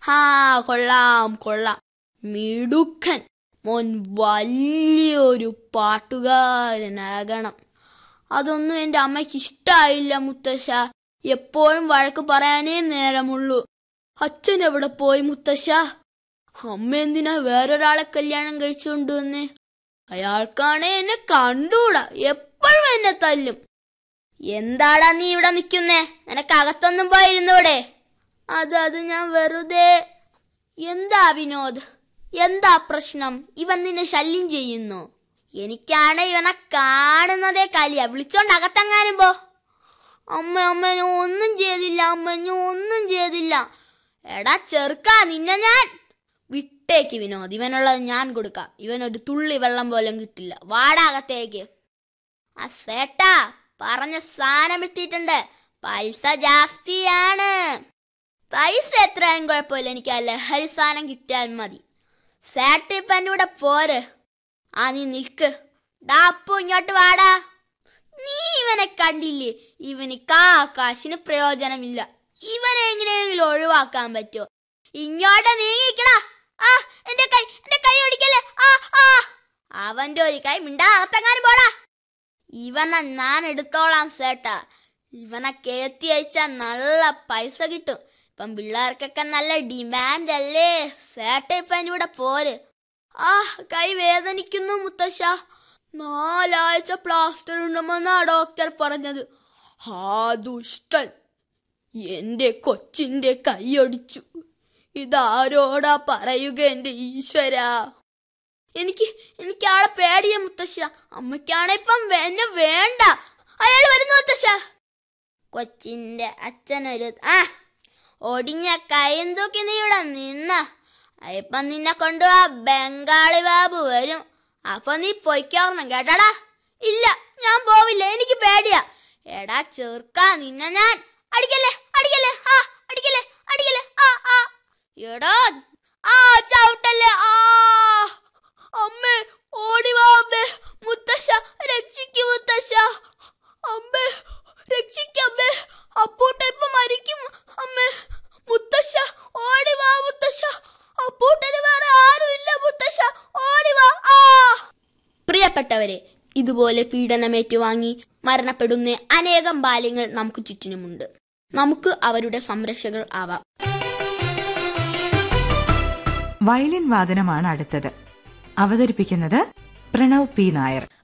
ഹാ, കൊള്ളാം കൊള്ളാം, മിടുക്കൻ മോൻ, വലിയൊരു പാട്ടുകാരനാകണം. അതൊന്നും എന്റെ അമ്മയ്ക്ക് ഇഷ്ടായില്ല മുത്തശ്ശ. എപ്പോഴും വഴക്ക് പറയാനേ നേരമുള്ളൂ. അച്ഛൻ എവിടെ പോയി മുത്തശ്ശ? അമ്മ എന്തിനാ വേറൊരാളെ കല്യാണം കഴിച്ചുകൊണ്ട് വന്നേ? അയാൾക്കാണെ എന്നെ കണ്ടൂടാ, എപ്പോഴും എന്നെ തല്ലും. എന്താടാ നീ ഇവിടെ നിൽക്കുന്നേ? നിനക്കകത്തൊന്നും പോയിരുന്നൂടെ? അത് ഞാൻ വെറുതെ. എന്താ വിനോദ്, എന്താ പ്രശ്നം? ഇവൻ നിന്നെ ശല്യം ചെയ്യുന്നു? എനിക്കാണ് ഇവനെ കാണുന്നതേ കലിയ. വിളിച്ചോണ്ട് അകത്തെങ്ങാനും പോ. അമ്മ ഞാൻ ഒന്നും ചെയ്തില്ല, ഞാൻ ഒന്നും ചെയ്തില്ല. എടാ ചെറുക്കാ, നിന്നെ ഞാൻ വിട്ടേക്ക് വിനോദ്. ഇവനുള്ളത് ഞാൻ കൊടുക്കാം. ഇവനൊരു തുള്ളി വെള്ളം പോലും കിട്ടില്ല. വാടാകത്തേക്ക്. ആ സേട്ടാ, പറഞ്ഞ സാധനം എത്തിയിട്ടുണ്ട്. പൈസ ജാസ്തിയാണ്. പൈസ എത്രയായും കുഴപ്പമില്ല, എനിക്ക് ആ ലഹരി സാധനം കിട്ടിയാൽ മതി. സേട്ട് ഇപ്പൊ എൻ്റെ കൂടെ പോര്. ആ നീ നിൽക്ക്. ഡാപ്പു, ഇങ്ങോട്ട് വാടാ. നീ ഇവനെ കണ്ടില്ലേ? ഇവന് കാശിന് പ്രയോജനമില്ല. ഇവനെ എങ്ങനെയെങ്കിലും ഒഴിവാക്കാൻ പറ്റുമോ? ഇങ്ങോട്ട് നീങ്ങിക്കടാ. ആ, എന്റെ കൈ ഓടിക്കല്ലേ. അവന്റെ ഒരു കൈ മിണ്ടാകത്തെങ്ങാനും പോടാ. ഇവനെ ഞാൻ എടുത്തോളാം സേട്ടാ. ഇവനെ കയറ്റി അയച്ചാൽ നല്ല പൈസ കിട്ടും. ഇപ്പം പിള്ളേർക്കൊക്കെ നല്ല ഡിമാൻഡ് അല്ലേ. സേട്ട ഇപ്പൊ എൻ്റെ കൂടെ പോര്. കൈ വേദനിക്കുന്നു മുത്തശ്ശ. 4 ആഴ്ച പ്ലാസ്റ്റർ ഉണ്ടെന്നാ ഡോക്ടർ പറഞ്ഞത്. ദുഷ്ടൻ എന്റെ കൊച്ചിന്റെ കൈയൊടിച്ചു. ഇതാരോടാ പറയുക എന്റെ ഈശ്വരാ? എനിക്ക് ആളെ പേടിയ മുത്തശ്ശ. അമ്മയ്ക്കാണെ ഇപ്പം എന്നെ വേണ്ട. അയാൾ വരുന്നു മുത്തശ്ശ. കൊച്ചിന്റെ അച്ഛനൊരു ഒടിഞ്ഞ കൈയും തൂക്കി നീ ഇവിടെ നിന്ന. ഇപ്പം നിന്നെ കൊണ്ടുപോവാ ബംഗാളി ബാബു വരും. അപ്പൊ നീ പൊയ്ക്കോർണം കേട്ടാടാ. ഇല്ല, ഞാൻ പോവില്ല, എനിക്ക് പേടിയാ. എടാ ചെറുക്കാ, നിന്നെ ഞാൻ അടിക്കല്ലേ. എടാ ചവിട്ടല്ലേ. അമ്മേ, ഓടിവാ അമ്മേ. മുത്തശ്ശ രക്ഷിക്കൂ മുത്തശ്ശ. അമ്മേ രക്ഷിക്കമ്മേ. അപ്പൂട്ട ഇപ്പൊ മരിക്കും അമ്മേ. മുത്തശ്ശ ഓടിവാ മുത്തശ്ശ. അപ്പൂട്ടന് വേറെ ആരുമില്ല മുത്തശ്ശ, ഓടിവാ. പ്രിയപ്പെട്ടവരെ, ഇതുപോലെ പീഡനമേറ്റുവാങ്ങി മരണപ്പെടുന്ന അനേകം ബാല്യങ്ങൾ നമുക്ക് ചുറ്റിനുമുണ്ട്. നമുക്ക് അവരുടെ സംരക്ഷകർ ആവാം. വയലിൻ വാദനമാണ് അടുത്തത്. അവതരിപ്പിക്കുന്നത് പ്രണവ് പി നായർ.